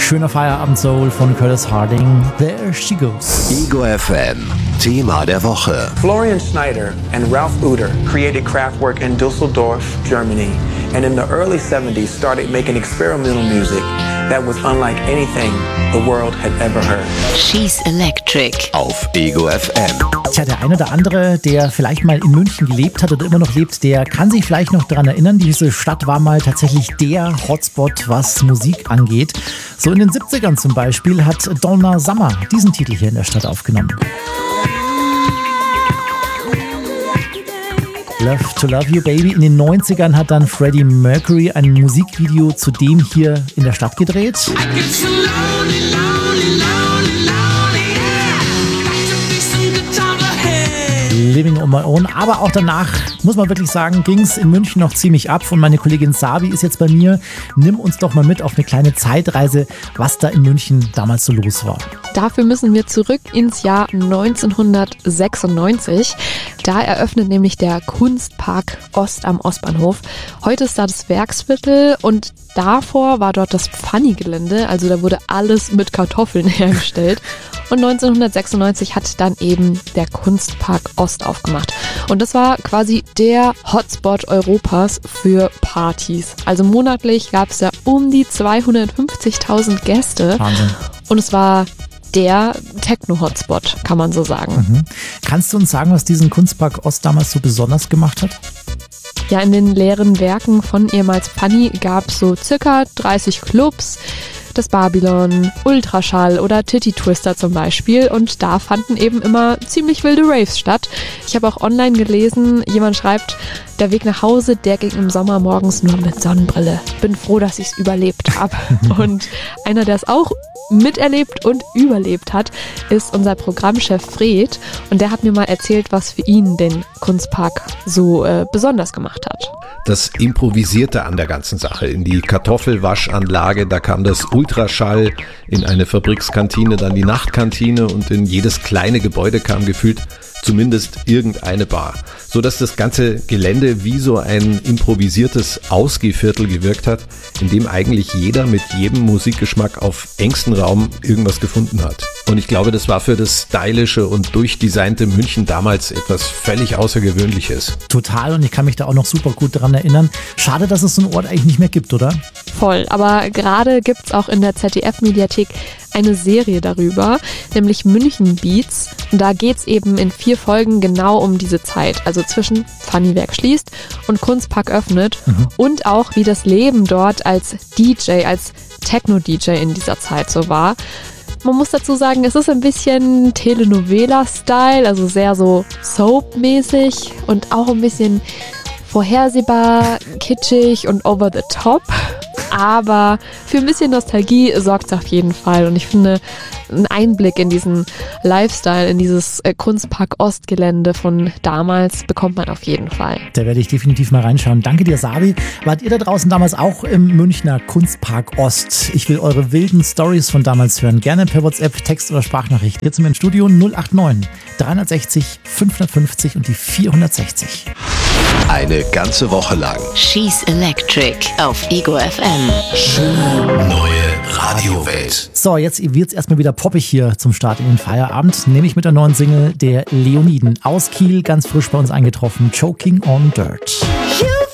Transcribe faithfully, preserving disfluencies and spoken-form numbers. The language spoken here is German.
Schöner Feierabend-Soul von Curtis Harding. There she goes. Ego F M, Thema der Woche. Florian Schneider and Ralph Uter created Kraftwerk in Düsseldorf, Germany, and in the early seventies started making experimental music that was unlike anything the world had ever heard. She's Electric Auf Ego F M. Tja, der eine oder andere, der vielleicht mal in München gelebt hat oder immer noch lebt, der kann sich vielleicht noch daran erinnern, diese Stadt war mal tatsächlich der Hotspot, was Musik angeht. So in den siebzigern zum Beispiel hat Donna Summer diesen Titel hier in der Stadt aufgenommen. Love to Love You Baby. In den neunzigern hat dann Freddie Mercury ein Musikvideo zu dem hier in der Stadt gedreht. Living on My Own, aber auch danach, muss man wirklich sagen, ging es in München noch ziemlich ab und meine Kollegin Sabi ist jetzt bei mir. Nimm uns doch mal mit auf eine kleine Zeitreise, was da in München damals so los war. Dafür müssen wir zurück ins Jahr neunzehnhundertsechsundneunzig. Da eröffnet nämlich der Kunstpark Ost am Ostbahnhof. Heute ist da das Werksviertel und davor war dort das Pfanni-Gelände, also da wurde alles mit Kartoffeln hergestellt. Und neunzehnhundertsechsundneunzig hat dann eben der Kunstpark Ost aufgemacht. Und das war quasi der Hotspot Europas für Partys. Also monatlich gab es da um die zweihundertfünfzigtausend Gäste. Wahnsinn. Und es war der Techno-Hotspot, kann man so sagen. Mhm. Kannst du uns sagen, was diesen Kunstpark Ost damals so besonders gemacht hat? Ja, in den leeren Werken von ehemals Pfanni gab es so circa dreißig Clubs, das Babylon, Ultraschall oder Titty Twister zum Beispiel, und da fanden eben immer ziemlich wilde Raves statt. Ich habe auch online gelesen, jemand schreibt, der Weg nach Hause, der ging im Sommer morgens nur mit Sonnenbrille. Bin froh, dass ich es überlebt habe. Und einer, der es auch miterlebt und überlebt hat, ist unser Programmchef Fred, und der hat mir mal erzählt, was für ihn den Kunstpark so äh, besonders gemacht hat. Das Improvisierte an der ganzen Sache. In die Kartoffelwaschanlage, da kam das Ultraschall, in eine Fabrikskantine, dann die Nachtkantine, und in jedes kleine Gebäude kam gefühlt zumindest irgendeine Bar. So dass das ganze Gelände wie so ein improvisiertes Ausgehviertel gewirkt hat, in dem eigentlich jeder mit jedem Musikgeschmack auf engstem Raum irgendwas gefunden hat. Und ich glaube, das war für das stylische und durchdesignte München damals etwas völlig Außergewöhnliches. Total, und ich kann mich da auch noch super gut daran erinnern. Schade, dass es so einen Ort eigentlich nicht mehr gibt, oder? Voll, aber gerade gibt es auch in der Z D F-Mediathek eine Serie darüber, nämlich München Beats. Und da geht es eben in vier Folgen genau um diese Zeit, also zwischen Pfanniwerk schließt und Kunstpark öffnet, mhm. und auch wie das Leben dort als D J, als Techno-D J in dieser Zeit so war. Man muss dazu sagen, es ist ein bisschen Telenovela-Style, also sehr so Soap-mäßig und auch ein bisschen vorhersehbar, kitschig und over the top. Aber für ein bisschen Nostalgie sorgt es auf jeden Fall. Und ich finde, ein Einblick in diesen Lifestyle, in dieses Kunstpark Ostgelände von damals bekommt man auf jeden Fall. Da werde ich definitiv mal reinschauen. Danke dir, Sabi. Wart ihr da draußen damals auch im Münchner Kunstpark Ost? Ich will eure wilden Stories von damals hören. Gerne per WhatsApp, Text oder Sprachnachricht. Jetzt im Studio null acht neun dreihundertsechzig fünfhundertfünfzig und die vierhundertsechzig. Eine ganze Woche lang. She's Electric auf Ego F M. Schöne neue Radiowelt. So, jetzt wird es erstmal wieder poppig hier zum Start in den Feierabend. Nämlich mit der neuen Single der Leoniden. Aus Kiel, ganz frisch bei uns eingetroffen. Choking on Dirt.